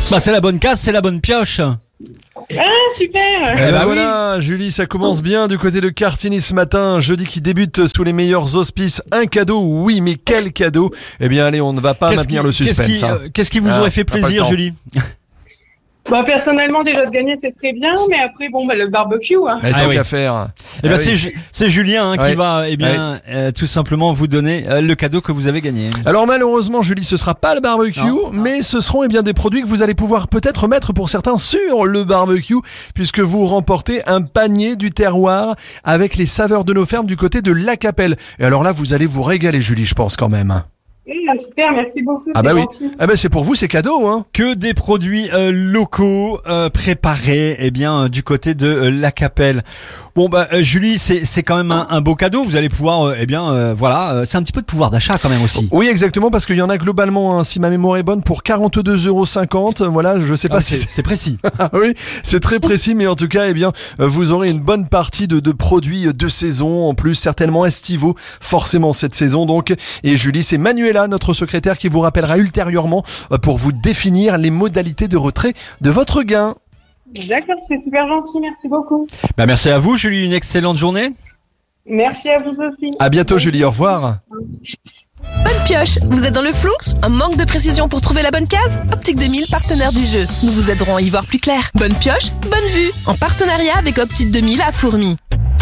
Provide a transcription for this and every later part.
Bah c'est la bonne casse, c'est la bonne pioche. Ah, super. Eh ben oui. voilà, Julie, ça commence bien du côté de Cartigny ce matin. Jeudi qui débute sous les meilleurs auspices. Un cadeau, oui, mais quel cadeau? Eh bien, allez, on ne va pas maintenir le suspense. Qu'est-ce qui vous aurait fait on n'a pas le plaisir, temps. Julie? Bah, personnellement, déjà de gagner, c'est très bien, mais après, bon, bah, le barbecue, hein. Eh, Ah tant oui. qu'à faire. Eh ben Ah oui. c'est Julien qui Ouais. va tout simplement vous donner le cadeau que vous avez gagné. Alors malheureusement, Julie, ce sera pas le barbecue, Non. mais ce seront bien des produits que vous allez pouvoir peut-être mettre pour certains sur le barbecue, puisque vous remportez un panier du terroir avec les saveurs de nos fermes du côté de La Capelle. Et alors là, vous allez vous régaler, Julie, je pense quand même. Super, merci beaucoup. Ah c'est bah oui. gentil. Ah bah c'est pour vous, c'est cadeau, hein. Que des produits locaux préparés du côté de La Capelle. Bon bah Julie, c'est quand même un beau cadeau. Vous allez pouvoir c'est un petit peu de pouvoir d'achat quand même aussi. Oui, exactement, parce qu'il y en a globalement, hein, si ma mémoire est bonne, pour 42,50 €. Voilà, je sais pas si c'est précis. Ah oui, c'est très précis, mais en tout cas, eh bien, vous aurez une bonne partie de produits de saison, en plus certainement estivaux, forcément cette saison donc. Et Julie, c'est Manuela, notre secrétaire, qui vous rappellera ultérieurement pour vous définir les modalités de retrait de votre gain. D'accord, c'est super gentil, merci beaucoup. Bah merci à vous, Julie. Une excellente journée. Merci à vous aussi. À bientôt, Julie. Au revoir. Bonne pioche, vous êtes dans le flou? Un manque de précision pour trouver la bonne case? Optique 2000, partenaire du jeu. Nous vous aiderons à y voir plus clair. Bonne pioche, bonne vue. En partenariat avec Optique 2000 à Fourmi.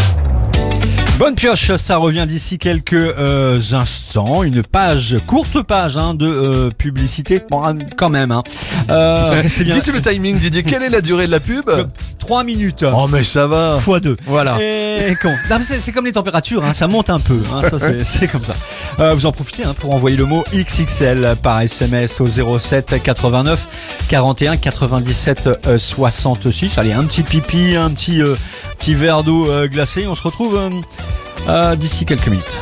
Bonne pioche, ça revient d'ici quelques instants. Une courte page de publicité. Bon, quand même. Restez bien. Dites le timing, Didier. Quelle est la durée de la pub? 3 minutes. Oh, mais ça va. x2. Voilà. Et con. Non, mais c'est comme les températures, ça monte un peu. Ça c'est comme ça. Vous en profitez pour envoyer le mot XXL par SMS au 07 89 41 97 66. Allez, un petit pipi, un petit verre d'eau glacée. On se retrouve d'ici quelques minutes.